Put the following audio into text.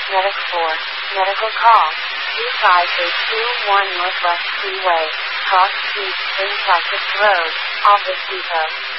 Medic 4, medical call. 25821 Northwest Freeway, Cross Street, Spring Classics Road, Office Depot.